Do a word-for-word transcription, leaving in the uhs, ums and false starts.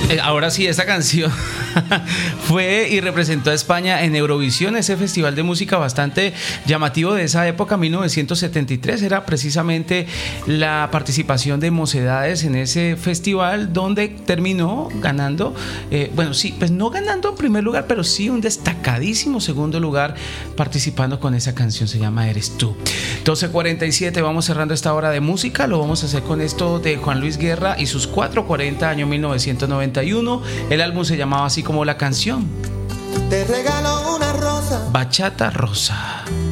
Ahora sí, esta canción fue y representó a España en Eurovisión, ese festival de música bastante llamativo de esa época, mil novecientos setenta y tres. Era precisamente la participación de Mocedades en ese festival, donde terminó ganando, eh, bueno, sí, pues no ganando en primer lugar, pero sí un destacadísimo segundo lugar participando con esa canción, se llama Eres Tú. doce cuarenta y siete, vamos cerrando esta hora de música, lo vamos a hacer con esto de Juan Luis Guerra y sus cuatrocientos cuarenta, año mil novecientos noventa y uno. El álbum se llamaba así como la canción. Te regalo una rosa, Bachata Rosa.